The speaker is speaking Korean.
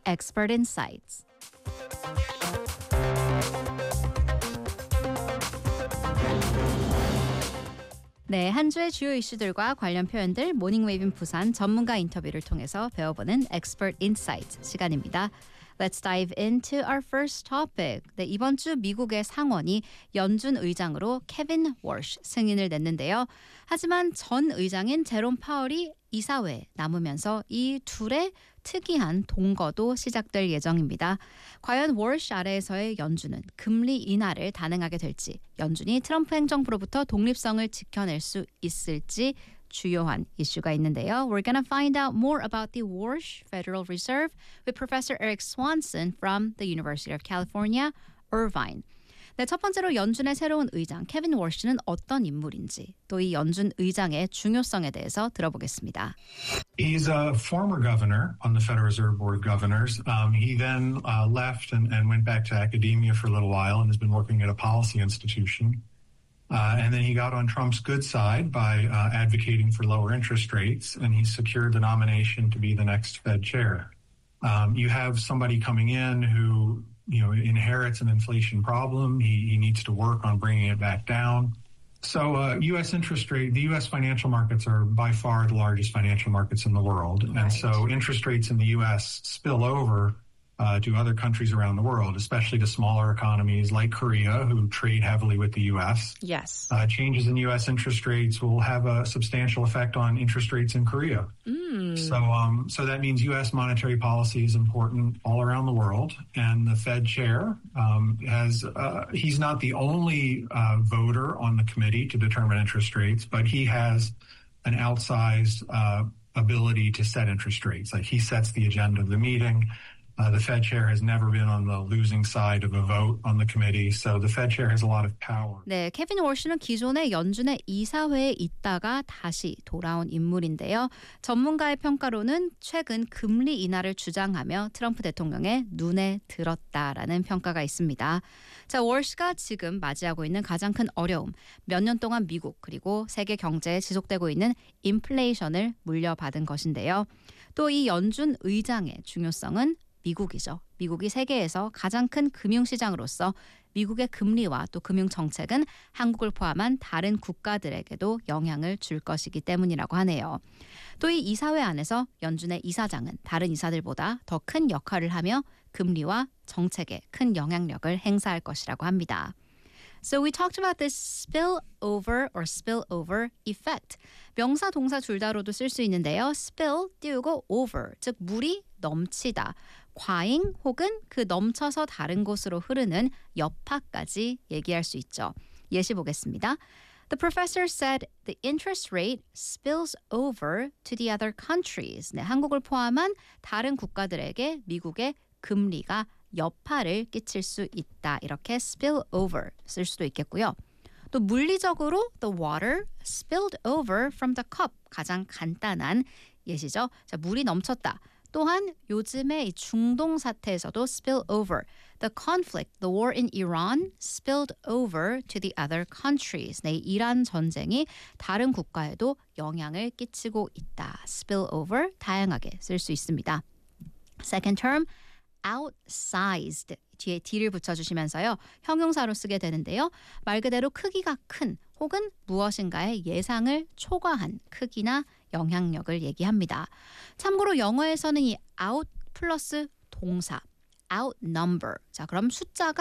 Expert Insights. 네, 한 주의 주요 이슈들과 관련 표현들 모닝웨이빙 부산 전문가 인터뷰를 통해서 배워보는 Expert Insights 시간입니다. Let's dive into our first topic. 네, 이번 주 미국의 상원이 연준 의장으로 케빈 월시 승인을 냈는데요. 하지만 전 의장인 제롬 파월이 이사회에 남으면서 이 둘의 특이한 동거도 시작될 예정입니다. 과연 월시 아래에서의 연준은 금리 인하를 단행하게 될지, 연준이 트럼프 행정부로부터 독립성을 지켜낼 수 있을지 주요한 이슈가 있는데요. We're gonna find out more about the Warsh Federal Reserve with Professor Eric Swanson from the University of California, Irvine. 네, 첫 번째로 연준의 새로운 의장 케빈 월시는 어떤 인물인지, 또 이 연준 의장의 중요성에 대해서 들어보겠습니다. He's a former governor on the Federal Reserve Board of Governors. He then left and went back to academia for a little while and has been working at a policy institution. And then he got on Trump's good side by advocating for lower interest rates, and he secured the nomination to be the next Fed chair. You have somebody coming in who inherits an inflation problem. He needs to work on bringing it back down. So U.S. interest rate, the U.S. financial markets are by far the largest financial markets in the world. Right. And so interest rates in the U.S. spill over to other countries around the world, especially to smaller economies like Korea, who trade heavily with the U.S. Yes. Changes in U.S. interest rates will have a substantial effect on interest rates in Korea. So that means U.S. monetary policy is important all around the world. And the Fed chair he's not the only voter on the committee to determine interest rates, but he has an outsized ability to set interest rates. Like he sets the agenda of the meeting. The Fed chair has never been on the losing side of a vote on the committee, so the Fed chair has a lot of power. 네, 케빈 월시는 기존의 연준의 이사회에 있다가 다시 돌아온 인물인데요. 전문가의 평가로는 최근 금리 인하를 주장하며 트럼프 대통령의 눈에 들었다라는 평가가 있습니다. 자, 월시가 지금 맞이하고 있는 가장 큰 어려움, 몇 년 동안 미국 그리고 세계 경제에 지속되고 있는 인플레이션을 물려받은 것인데요. 또 이 연준 의장의 중요성은 미국이죠. 미국이 세계에서 가장 큰 금융시장으로서 미국의 금리와 또 금융정책은 한국을 포함한 다른 국가들에게도 영향을 줄 것이기 때문이라고 하네요. 또 이 이사회 안에서 연준의 이사장은 다른 이사들보다 더 큰 역할을 하며 금리와 정책에 큰 영향력을 행사할 것이라고 합니다. So we talked about this spillover or spillover effect. 명사, 동사 둘 다로도 쓸 수 있는데요. spill 띄우고 over, 즉 물이 넘치다. 과잉 혹은 그 넘쳐서 다른 곳으로 흐르는 여파까지 얘기할 수 있죠. 예시 보겠습니다. The professor said the interest rate spills over to the other countries. 네, 한국을 포함한 다른 국가들에게 미국의 금리가 여파를 끼칠 수 있다. 이렇게 spill over 쓸 수도 있겠고요. 또 물리적으로 the water spilled over from the cup. 가장 간단한 예시죠. 자, 물이 넘쳤다. 또한 요즘의 이 중동 사태에서도 spill over. The conflict, the war in Iran spilled over to the other countries. 네, 이란 전쟁이 다른 국가에도 영향을 끼치고 있다. spill over 다양하게 쓸 수 있습니다. Second term, outsized. 뒤에 d를 붙여주시면서요. 형용사로 쓰게 되는데요. 말 그대로 크기가 큰 혹은 무엇인가의 예상을 초과한 크기나 영향력을 얘기합니다. 참고로 영어에서는 이 out 플러스 동사 outnumber. 자, 그럼 숫자가